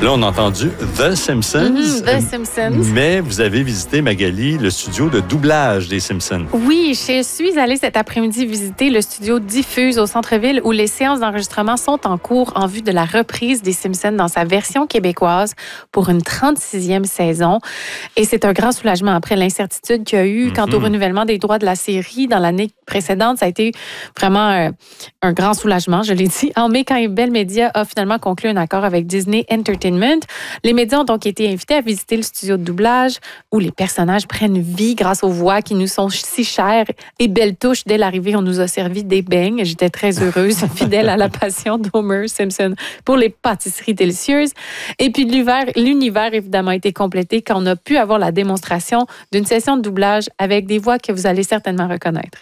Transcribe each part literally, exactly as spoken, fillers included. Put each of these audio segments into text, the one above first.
Là, on a entendu The Simpsons. Mm-hmm, The Simpsons. Mais vous avez visité, Magali, le studio de doublage des Simpsons. Oui, je suis allée cet après-midi visiter le studio Diffuse au centre-ville où les séances d'enregistrement sont en cours en vue de la reprise des Simpsons dans sa version québécoise pour une trente-sixième saison. Et c'est un grand soulagement après l'incertitude qu'il y a eu mm-hmm. quant au renouvellement des droits de la série dans l'année précédente. Ça a été vraiment euh, un grand soulagement, je l'ai dit. En mai, quand Bell Media a finalement conclu un accord avec Disney Entertainment, les médias ont donc été invités à visiter le studio de doublage où les personnages prennent vie grâce aux voix qui nous sont si chères. Et belle touche, dès l'arrivée, on nous a servi des beignes. J'étais très heureuse, fidèle à la passion d'Homer Simpson pour les pâtisseries délicieuses. Et puis l'univers, l'univers évidemment, a été complété quand on a pu avoir la démonstration d'une session de doublage avec des voix que vous allez certainement reconnaître.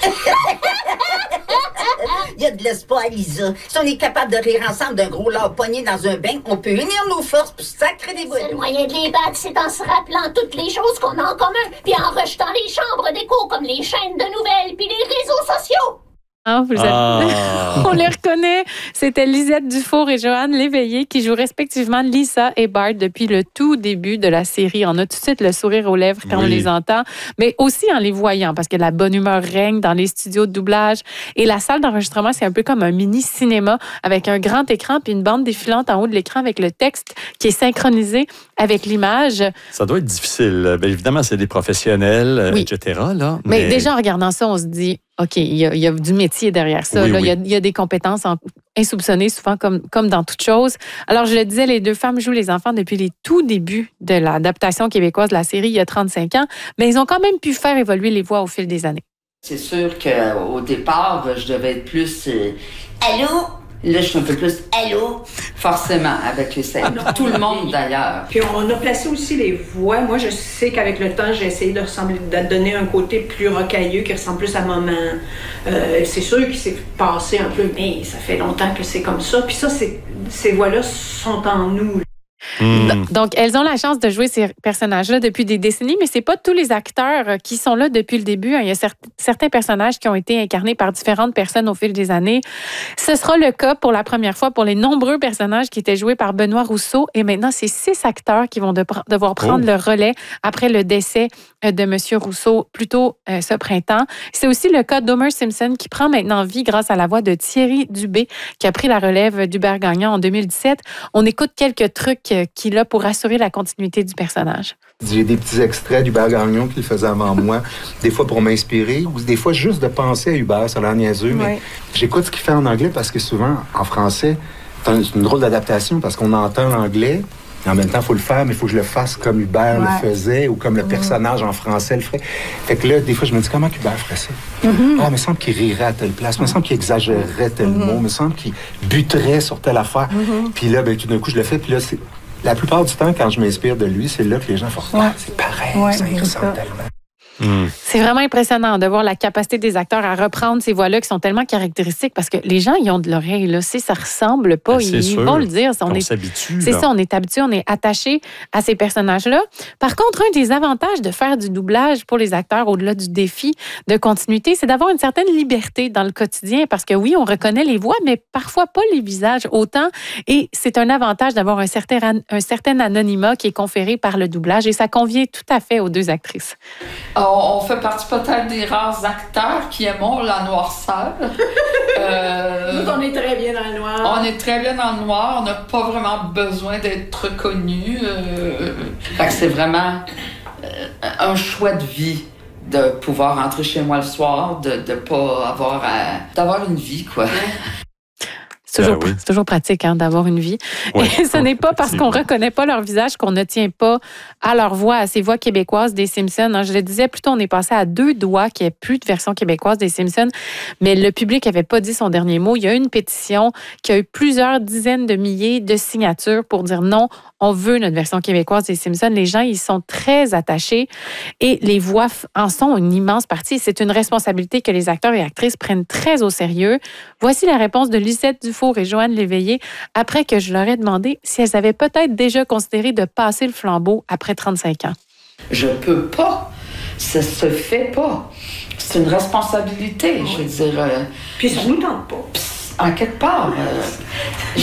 Il y a de l'espoir, Lisa. Si on est capable de rire ensemble d'un gros lard poigné dans un bain, on peut unir nos forces pour sacrer des boules. Le moyen de les battre, c'est en se rappelant toutes les choses qu'on a en commun, puis en rejetant les chambres d'écho comme les chaînes de nouvelles puis les réseaux sociaux. Ah, vous êtes... ah. On les reconnaît. C'était Lisette Dufour et Joanne Léveillé qui jouent respectivement Lisa et Bart depuis le tout début de la série. On a tout de suite le sourire aux lèvres quand oui. on les entend, mais aussi en les voyant parce que la bonne humeur règne dans les studios de doublage. Et la salle d'enregistrement, c'est un peu comme un mini-cinéma avec un grand écran puis une bande défilante en haut de l'écran avec le texte qui est synchronisé avec l'image. Ça doit être difficile. Bien évidemment, c'est des professionnels, oui. et cetera. Là, mais... mais déjà, en regardant ça, on se dit... OK, il y, a, il y a du métier derrière ça. Oui, là. Oui. Il, y a, il y a des compétences en, insoupçonnées, souvent comme, comme dans toute chose. Alors, je le disais, les deux femmes jouent les enfants depuis les tout débuts de l'adaptation québécoise de la série, il y a trente-cinq ans, mais ils ont quand même pu faire évoluer les voix au fil des années. C'est sûr qu'au départ, je devais être plus euh, « Allô? » Là, je suis un peu plus « Allô? » Forcément, avec les scènes. Tout le monde, d'ailleurs. Puis on a placé aussi les voix. Moi, je sais qu'avec le temps, j'ai essayé de, ressembler, de donner un côté plus rocailleux qui ressemble plus à maman. Euh, c'est sûr qu'il s'est passé un peu, mais ça fait longtemps que c'est comme ça. Puis ça, c'est, ces voix-là sont en nous. Mmh. Donc, elles ont la chance de jouer ces personnages-là depuis des décennies, mais c'est pas tous les acteurs qui sont là depuis le début. Il y a certains personnages qui ont été incarnés par différentes personnes au fil des années. Ce sera le cas pour la première fois pour les nombreux personnages qui étaient joués par Benoît Rousseau. Et maintenant, c'est six acteurs qui vont de, devoir prendre oh. le relais après le décès de M. Rousseau plus tôt euh, ce printemps. C'est aussi le cas d'Homer Simpson qui prend maintenant vie grâce à la voix de Thierry Dubé qui a pris la relève d'Hubert Gagnon en deux mille dix-sept. On écoute quelques trucs qu'il a pour assurer la continuité du personnage. J'ai des petits extraits d'Hubert Gagnon qu'il faisait avant moi, des fois pour m'inspirer, ou des fois juste de penser à Hubert, ça a l'air niaiseux, mais ouais. j'écoute ce qu'il fait en anglais parce que souvent, en français, c'est une drôle d'adaptation parce qu'on entend l'anglais, et en même temps, il faut le faire, mais il faut que je le fasse comme Hubert ouais. le faisait ou comme le personnage en français le ferait. Fait que là, des fois, je me dis, comment Hubert ferait ça? Mm-hmm. Ah, il me semble qu'il rirait à telle place, il me semble qu'il exagérerait tel mm-hmm. mot, il me semble qu'il buterait sur telle affaire. Mm-hmm. Puis là, ben, tout d'un coup, je le fais, puis là, c'est... La plupart du temps, quand je m'inspire de lui, c'est là que les gens font ouais. « Ah, c'est pareil, ouais, ça y ressemble tellement. » Mmh. C'est vraiment impressionnant de voir la capacité des acteurs à reprendre ces voix-là qui sont tellement caractéristiques parce que les gens, ils ont de l'oreille. Là. Si ça ressemble pas, ben, ils sûr. vont le dire. On, on est, s'habitue. C'est là. ça, on est habitué, on est attaché à ces personnages-là. Par contre, un des avantages de faire du doublage pour les acteurs, au-delà du défi de continuité, c'est d'avoir une certaine liberté dans le quotidien parce que oui, on reconnaît les voix, mais parfois pas les visages autant. Et c'est un avantage d'avoir un certain, un certain anonymat qui est conféré par le doublage et ça convient tout à fait aux deux actrices. Oh, on fait partie peut-être des rares acteurs qui aimons la noirceur. euh, Nous, on est très bien dans le noir. On est très bien dans le noir. On n'a pas vraiment besoin d'être reconnus. Euh, fait que c'est vraiment euh, un choix de vie de pouvoir rentrer chez moi le soir, de ne pas avoir à, d'avoir une vie, quoi. C'est toujours, ben oui. c'est toujours pratique hein, d'avoir une vie. Ouais, et ce n'est pas parce qu'on ne reconnaît pas leur visage qu'on ne tient pas à leur voix, à ces voix québécoises des Simpsons. Hein, je le disais, plutôt on est passé à deux doigts qu'il n'y ait plus de version québécoise des Simpsons, mais le public n'avait pas dit son dernier mot. Il y a eu une pétition qui a eu plusieurs dizaines de milliers de signatures pour dire non, on veut notre version québécoise des Simpsons. Les gens, ils sont très attachés et les voix en sont une immense partie. C'est une responsabilité que les acteurs et actrices prennent très au sérieux. Voici la réponse de Lisette Dufour et Joanne Léveillé après que je leur ai demandé si elles avaient peut-être déjà considéré de passer le flambeau après trente-cinq ans. Je peux pas. Ça se fait pas. C'est une responsabilité, je veux dire. Euh, Puis ça nous tente pas. En quelque part. Euh,